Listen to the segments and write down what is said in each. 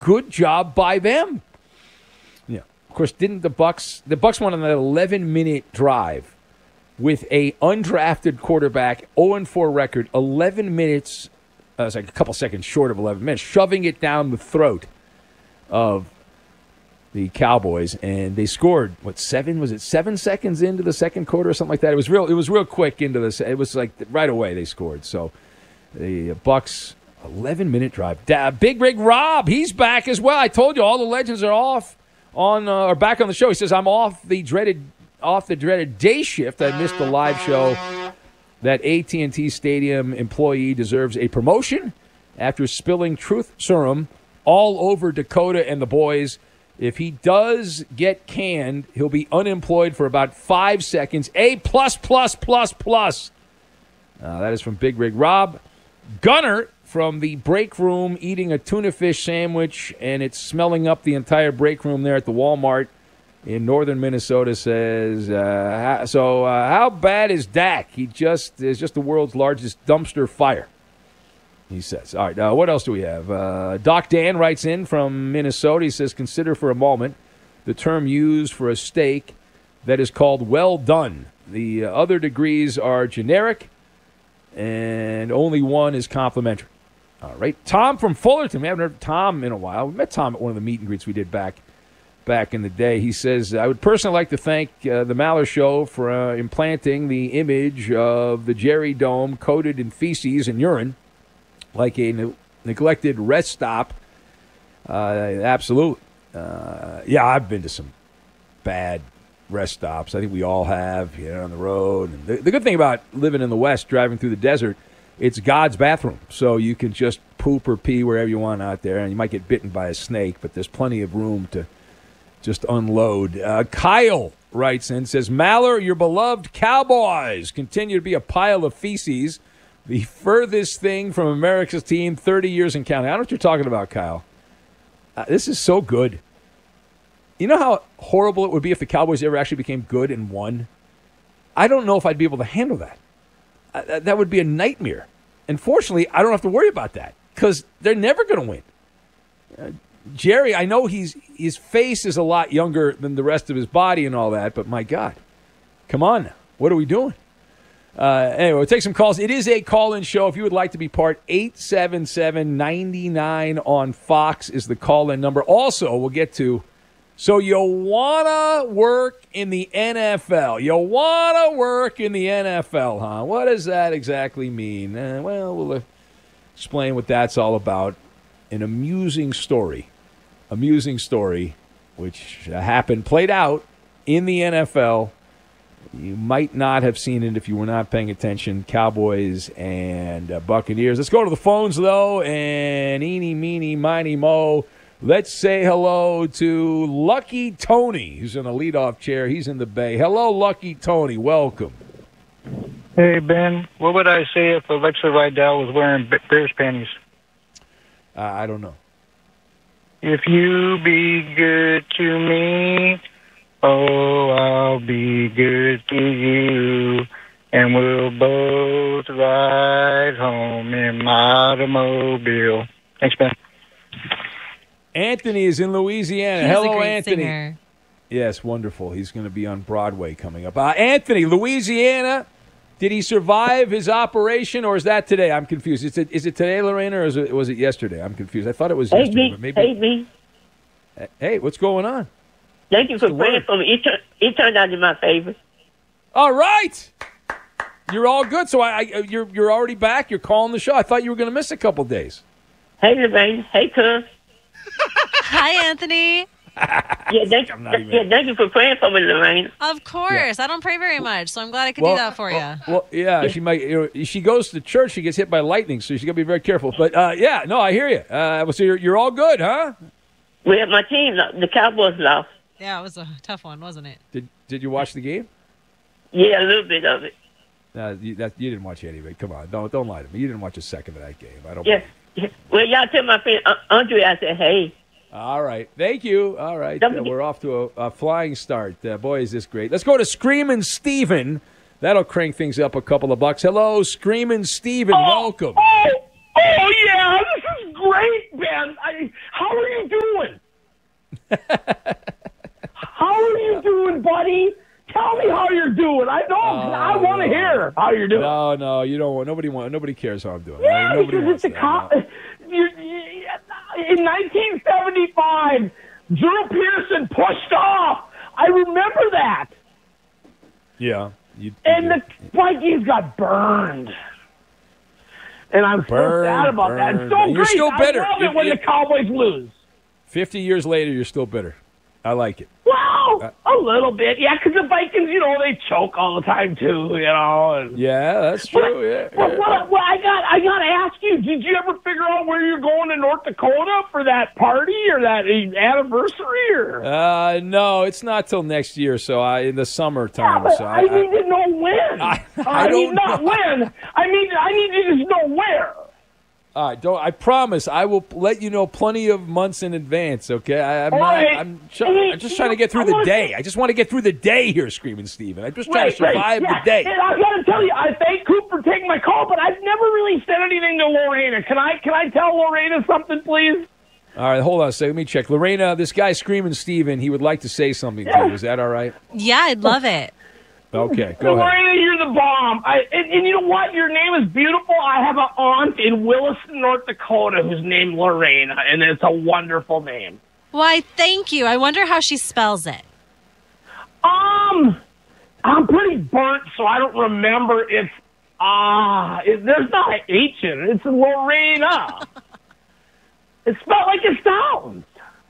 good job by them. Yeah, of course, didn't the Bucks went on an 11-minute drive with a undrafted quarterback, 0-4 record, 11 minutes, it was like a couple seconds short of 11 minutes, shoving it down the throat of the Cowboys, and they scored, 7 seconds into the second quarter or something like that? It was real quick into this. It was like right away they scored. So the Bucks, 11-minute drive. Big Rig Rob, he's back as well. I told you all the legends are back on the show. He says, I'm off the dreaded day shift. I missed the live show. That AT&T Stadium employee deserves a promotion after spilling truth serum all over Dakota and the boys. If he does get canned, he'll be unemployed for about 5 seconds. A+++++. That is from Big Rig Rob. Gunner from the break room eating a tuna fish sandwich, and it's smelling up the entire break room there at the Walmart in northern Minnesota, says, how bad is Dak? He is just the world's largest dumpster fire, he says. All right, what else do we have? Doc Dan writes in from Minnesota. He says, consider for a moment the term used for a steak that is called well done. The other degrees are generic, and only one is complimentary. All right. Tom from Fullerton. We haven't heard Tom in a while. We met Tom at one of the meet and greets we did back in the day. He says, I would personally like to thank the Maller Show for implanting the image of the Jerry Dome coated in feces and urine like a neglected rest stop. Absolutely. Yeah, I've been to some bad rest stops. I think we all have, on the road. And the good thing about living in the West, driving through the desert, it's God's bathroom. So you can just poop or pee wherever you want out there, and you might get bitten by a snake, but there's plenty of room to just unload. Kyle writes in, says, Maller, your beloved Cowboys continue to be a pile of feces, the furthest thing from America's team 30 years and counting. I don't know what you're talking about, Kyle. This is so good. You know how horrible it would be if the Cowboys ever actually became good and won? I don't know if I'd be able to handle that. That would be a nightmare. And fortunately, I don't have to worry about that because they're never going to win. Jerry, I know his face is a lot younger than the rest of his body and all that, but my God, come on now. What are we doing? Anyway, we'll take some calls. It is a call-in show. If you would like to be part, 877-99 on Fox is the call-in number. Also, we'll get to, so you want to work in the NFL. You want to work in the NFL, huh? What does that exactly mean? Well, we'll explain what that's all about. An amusing story which played out in the NFL. You might not have seen it if you were not paying attention. Cowboys and Buccaneers. Let's go to the phones, though, and eeny, meeny, miny, mo. Let's say hello to Lucky Tony, who's in a leadoff chair. He's in the Bay. Hello, Lucky Tony. Welcome. Hey, Ben. What would I say if Alexa Rydell was wearing Bears panties? I don't know. If you be good to me, oh, I'll be good to you, and we'll both ride home in my automobile. Thanks, Ben. Anthony is in Louisiana. He's Hello, a great Anthony. Singer. Yes, wonderful. He's going to be on Broadway coming up. Anthony, Louisiana. Did he survive his operation, or is that today? I'm confused. Is it today, Lorena, or was it yesterday? I'm confused. I thought it was yesterday. But maybe... Hey, B. Hey, what's going on? Thank you for praying for me. It turned out in my favor. All right. You're all good. So you're already back. You're calling the show. I thought you were going to miss a couple days. Hey, Lorraine. Hey, cuz. Hi, Anthony. Thank you for praying for me, Lorraine. Of course. Yeah. I don't pray very much, so I'm glad I could do that for you. Well, yeah, she might. She goes to church, she gets hit by lightning, so she's got to be very careful. But, I hear you. So you're all good, huh? Well, my team, the Cowboys lost. Yeah, it was a tough one, wasn't it? Did you watch the game? Yeah, a little bit of it. You didn't watch any of it. Come on, don't lie to me. You didn't watch a second of that game. I don't. Yeah. Well, y'all tell my friend Andre I said, hey. All right. Thank you. All right. We're off to a flying start. Boy, is this great. Let's go to Screamin' Steven. That'll crank things up a couple of bucks. Hello, Screamin' Steven. Welcome. Oh, yeah. This is great, Ben. How are you doing? How are you doing, buddy? Tell me how you're doing. I want to hear how you're doing. No, you don't want. Nobody cares how I'm doing. Yeah, nobody because wants it's in 1975, Drew Pearson pushed off. I remember that. Yeah. And the Vikings got burned. And I'm so sad about that. It's so You're great. still bitter. I love it when the Cowboys lose. 50 years later, you're still bitter. I like it. Well, a little bit. Yeah, because the Vikings, they choke all the time, too, And, yeah, that's true. Well, I got to ask you, did you ever figure out where you're going to North Dakota for that party or that anniversary? Or? No, it's not till next year, so in the summertime. Yeah, so I need to know when. I don't know. Not when. I need to just know where. All right, I promise I will let you know plenty of months in advance, okay? I'm just trying to get through the day. I just want to get through the day here, Screaming Steven. I'm just trying to survive the day. And I got to tell you, I thank Coop for taking my call, but I've never really said anything to Lorena. Can I tell Lorena something, please? All right, hold on a second. Let me check. Lorena, this guy Screaming Steven, he would like to say something to you. Is that all right? Yeah, I'd love it. Okay, go ahead. Lorena, you're the bomb. And you know what? Your name is beautiful. I have an aunt in Williston, North Dakota, who's named Lorena, and it's a wonderful name. Why, thank you. I wonder how she spells it. I'm pretty burnt, so I don't remember if there's not an H in it. It's Lorena. It's spelled like it sounds.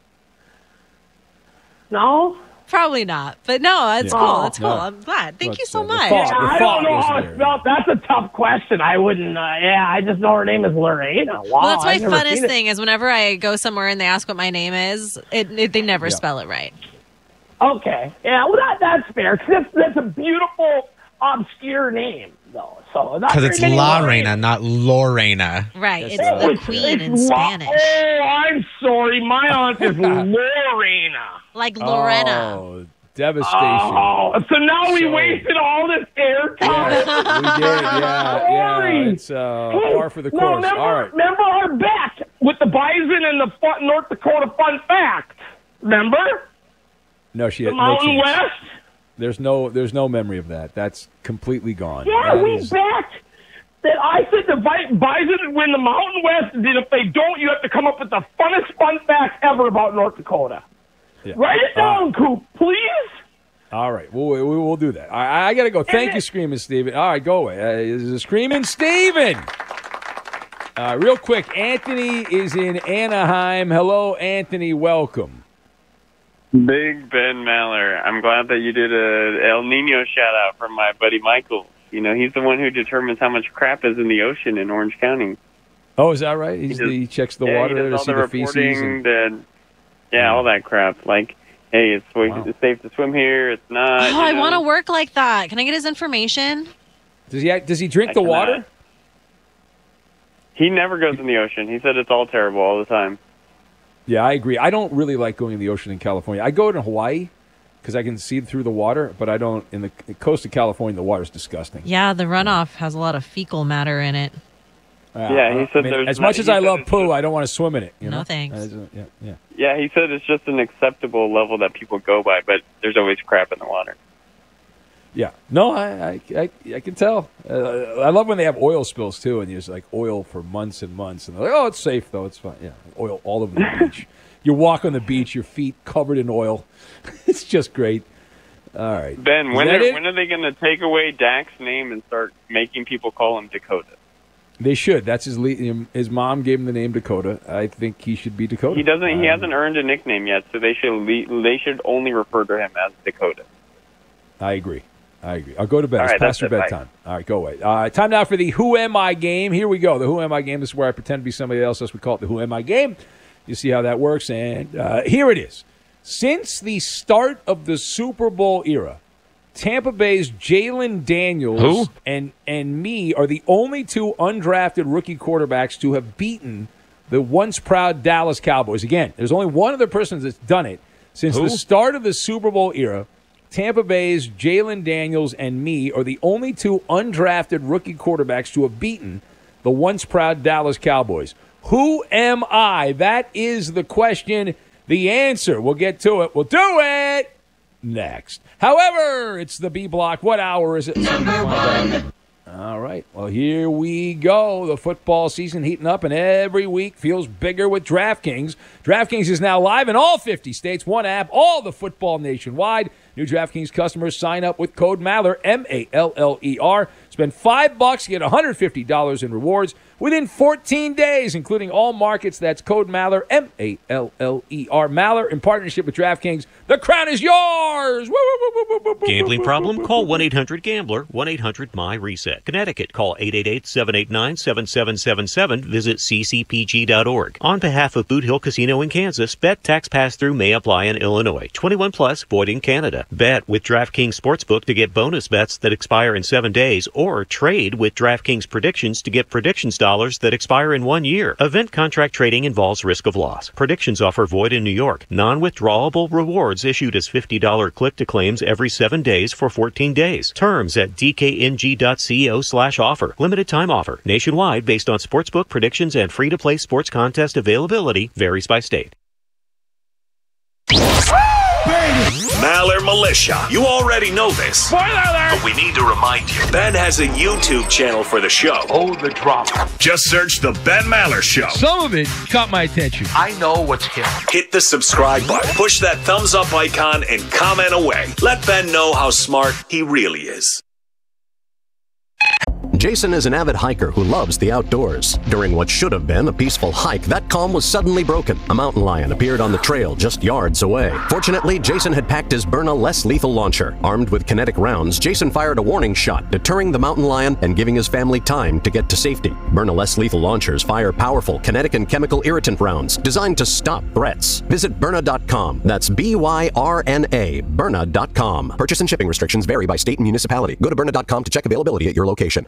No? Probably not. But no, it's cool. It's cool. No. I'm glad. Thank you so much. I don't know how it's spelled. That's a tough question. I wouldn't. I just know her name is Lorena. Wow, Well, that's my funnest thing is whenever I go somewhere and they ask what my name is, they never spell it right. Okay. Yeah, well, that's fair. That's a beautiful, obscure name, though. Because it's Lorena, not Lorena. Right. It's the queen in Spanish. Oh, I'm sorry. My aunt is Lorena. Like Lorena. Oh, devastation. Oh, so now we wasted all this airtime. We did, yeah. It's par for the course. All right. Remember our bet with the Bison and the North Dakota Fun Fact? Remember? No, she had the Mountain no chance. West? There's no memory of that. That's completely gone. Yeah, we bet that I said the Bison would win the Mountain West, and then if they don't, you have to come up with the funnest fun fact ever about North Dakota. Yeah. Write it down, Coop, please. All right, we'll do that. I got to go. Thank you, Screaming Steven. All right, go away. This is Screaming Steven. Real quick, Anthony is in Anaheim. Hello, Anthony. Welcome. Big Ben Maller. I'm glad that you did a El Nino shout-out from my buddy Michael. He's the one who determines how much crap is in the ocean in Orange County. Oh, is that right? He checks the water there to see the feces? All that crap. Like, hey, it's safe to swim here. It's not. Oh, I want to work like that. Can I get his information? Does he drink the water? He never goes in the ocean. He said it's all terrible all the time. Yeah, I agree. I don't really like going in the ocean in California. I go to Hawaii because I can see through the water, but I don't. In the coast of California, the water's disgusting. Yeah, the runoff has a lot of fecal matter in it. He said as much as I love poo, I don't want to swim in it. No thanks. Yeah, he said it's just an acceptable level that people go by, but there's always crap in the water. Yeah. No, I can tell. I love when they have oil spills, too, and there's like oil for months and months. And they're like, oh, it's safe, though. It's fine. Yeah, oil all over the beach. You walk on the beach, your feet covered in oil. It's just great. All right. Ben, when are they going to take away Dak's name and start making people call him Dakota? They should. That's his mom gave him the name Dakota. I think he should be Dakota. He doesn't. He hasn't earned a nickname yet, so they should only refer to him as Dakota. I agree. I'll go to bed. Right, it's past your bedtime. All right, go away. Time now for the Who Am I game. Here we go. The Who Am I game. This is where I pretend to be somebody else. We call it the Who Am I game. You see how that works. And here it is. Since the start of the Super Bowl era, Tampa Bay's Jalen Daniels and me are the only two undrafted rookie quarterbacks to have beaten the once proud Dallas Cowboys. Again, there's only one other person that's done it. Since the start of the Super Bowl era, Tampa Bay's Jalen Daniels and me are the only two undrafted rookie quarterbacks to have beaten the once proud Dallas Cowboys. Who am I? That is the question. The answer. We'll get to it. We'll do it next. However, it's the B Block. What hour is it? Number 1. All right. Well, here we go. The football season heating up, and every week feels bigger with DraftKings. DraftKings is now live in all 50 states. One app, all the football nationwide. New DraftKings customers sign up with code Maller, M-A-L-L-E-R. Spend $5, get $150 in rewards within 14 days, including all markets. That's code Maller, M-A-L-L-E-R. Maller, in partnership with DraftKings. The crown is yours! Woo, woo, woo, woo, woo, woo, Gambling problem? Call 1-800-GAMBLER, 1-800-MY-RESET. Connecticut, call 888-789-7777. Visit ccpg.org. On behalf of Boot Hill Casino in Kansas, bet tax pass-through may apply in Illinois. 21 plus, void in Canada. Bet with DraftKings Sportsbook to get bonus bets that expire in 7 days, or trade with DraftKings Predictions to get predictions dollars that expire in 1 year. Event contract trading involves risk of loss. Predictions offer void in New York. Non-withdrawable rewards issued as $50 click-to-claims every 7 days for 14 days. Terms at dkng.co/offer. Limited time offer. Nationwide based on sportsbook predictions and free-to-play sports contest availability. Varies by state. Maller Militia. You already know this. Spoiler alert! But we need to remind you. Ben has a YouTube channel for the show. Oh, the drama. Just search The Ben Maller Show. Some of it caught my attention. I know what's hip. Hit the subscribe button, push that thumbs up icon, and comment away. Let Ben know how smart he really is. Jason is an avid hiker who loves the outdoors. During what should have been a peaceful hike, that calm was suddenly broken. A mountain lion appeared on the trail just yards away. Fortunately, Jason had packed his Byrna less lethal launcher. Armed with kinetic rounds, Jason fired a warning shot, deterring the mountain lion and giving his family time to get to safety. Byrna less lethal launchers fire powerful kinetic and chemical irritant rounds designed to stop threats. Visit Byrna.com. That's Byrna, Byrna.com. Purchase and shipping restrictions vary by state and municipality. Go to Byrna.com to check availability at your location.